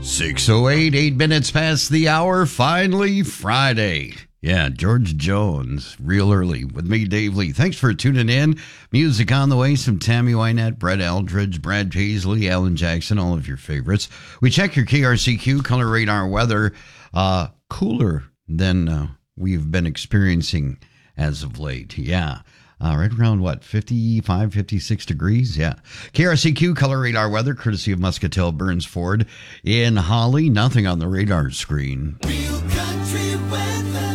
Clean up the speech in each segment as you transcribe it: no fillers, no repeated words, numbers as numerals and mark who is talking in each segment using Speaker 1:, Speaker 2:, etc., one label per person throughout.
Speaker 1: 6:08, 8 minutes past the hour, finally Friday. Yeah, George Jones, real early with me, Dave Lee. Thanks for tuning in. Music on the way, some Tammy Wynette, Brett Eldridge, Brad Paisley, Alan Jackson, all of your favorites. We check your KRCQ color radar weather, cooler than we've been experiencing as of late. Yeah. Right around, 55, 56 degrees? Yeah. KRCQ color radar weather, courtesy of Muscatel Burns Ford in Holly. Nothing on the radar screen.
Speaker 2: Real country weather.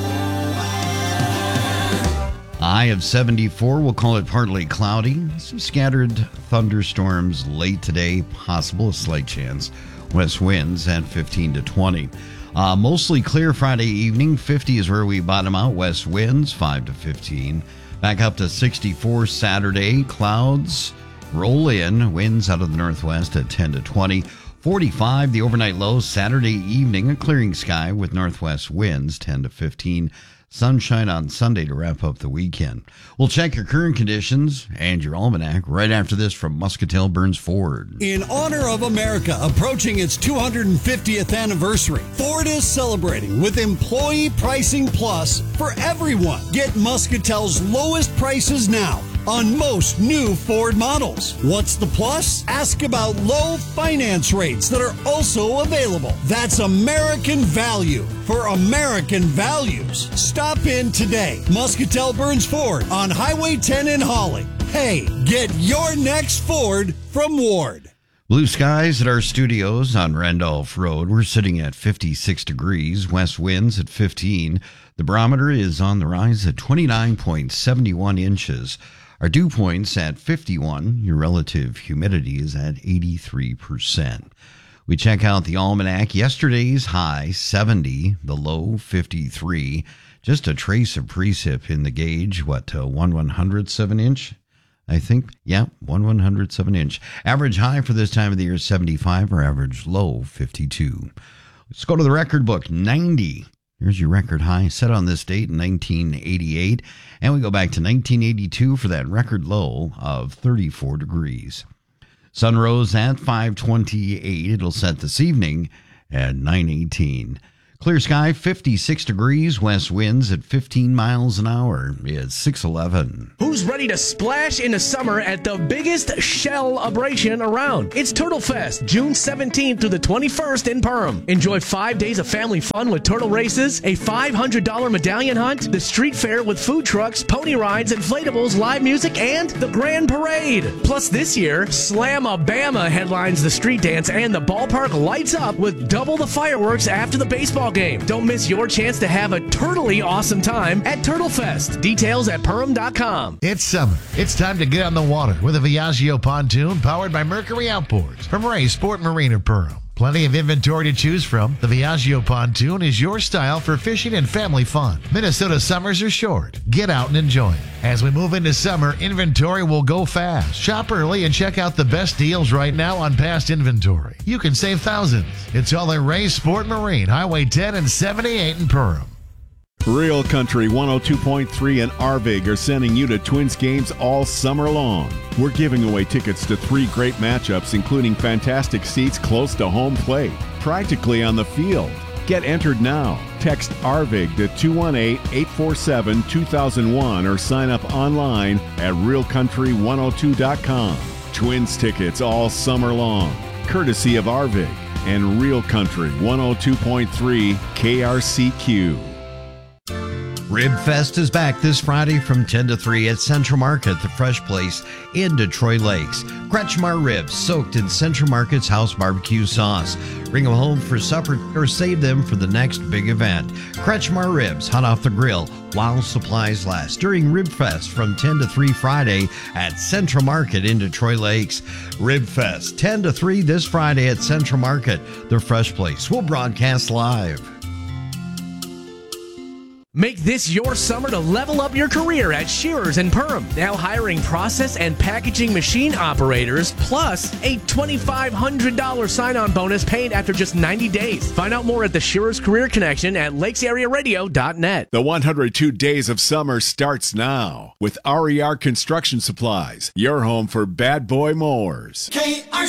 Speaker 1: High of 74. We'll call it partly cloudy. Some scattered thunderstorms late today. Possible, a slight chance. West winds at 15 to 20. Mostly clear Friday evening. 50 is where we bottom out. West winds 5 to 15. Back up to 64 Saturday. Clouds roll in. Winds out of the northwest at 10 to 20. 45, the overnight low Saturday evening. A clearing sky with northwest winds 10 to 15. Sunshine on Sunday to wrap up the weekend. We'll check your current conditions and your almanac right after this from Muscatel Burns Ford.
Speaker 3: In honor of America approaching its 250th anniversary, Ford is celebrating with Employee Pricing Plus for everyone. Get Muscatel's lowest prices now on most new Ford models. What's the plus? Ask about low finance rates that are also available. That's American value for American values. Stop in today. Muscatel Burns Ford on Highway 10 in Holly. Hey, get your next Ford from Ward.
Speaker 1: Blue skies at our studios on Randolph Road. We're sitting at 56 degrees. West winds at 15. The barometer is on the rise at 29.71 inches. Our dew point's at 51. Your relative humidity is at 83%. We check out the almanac. Yesterday's high, 70. The low, 53. Just a trace of precip in the gauge. 1/100th of an inch? I think. Yeah, 1/100th of an inch. Average high for this time of the year, 75. Our average low, 52. Let's go to the record book, 90. Here's your record high set on this date in 1988. And we go back to 1982 for that record low of 34 degrees. Sun rose at 5:28. It'll set this evening at 9:18. Clear sky, 56 degrees. West winds at 15 miles an hour. It's 6:11.
Speaker 4: Who's ready to splash into summer at the biggest shell-abration around? It's Turtle Fest, June 17th through the 21st in Perham. Enjoy 5 days of family fun with turtle races, a $500 medallion hunt, the street fair with food trucks, pony rides, inflatables, live music, and the grand parade. Plus this year, Slam-a-Bama headlines the street dance, and the ballpark lights up with double the fireworks after the baseball game. Don't miss your chance to have a turtly awesome time at Turtle Fest. Details at Perham.com.
Speaker 5: It's summer. It's time to get on the water with a Viaggio pontoon powered by Mercury Outboards from Ray Sport Marine of Perham. Plenty of inventory to choose from. The Viaggio pontoon is your style for fishing and family fun. Minnesota summers are short. Get out and enjoy it. As we move into summer, inventory will go fast. Shop early and check out the best deals right now on past inventory. You can save thousands. It's all at Ray Sport Marine, Highway 10 and 78 in Perham.
Speaker 6: Real Country 102.3 and Arvig are sending you to Twins games all summer long. We're giving away tickets to 3 great matchups, including fantastic seats close to home plate, practically on the field. Get entered now. Text Arvig to 218-847-2001 or sign up online at realcountry102.com. Twins tickets all summer long, courtesy of Arvig and Real Country 102.3 KRCQ.
Speaker 1: Rib Fest is back this Friday from 10 to 3 at Central Market, the fresh place in Detroit Lakes. Kretschmar ribs soaked in Central Market's house barbecue sauce. Bring them home for supper or save them for the next big event. Kretschmar ribs hot off the grill while supplies last during Rib Fest from 10 to 3 Friday at Central Market in Detroit Lakes. Rib Fest 10 to 3 this Friday at Central Market, the fresh place. We'll broadcast live.
Speaker 4: Make this your summer to level up your career at Shearers and Perham. Now hiring process and packaging machine operators, plus a $2,500 sign-on bonus paid after just 90 days. Find out more at the Shearers Career Connection at lakesarearadio.net.
Speaker 6: The 102 Days of Summer starts now with RER Construction Supplies, your home for bad boy mowers.
Speaker 2: KRC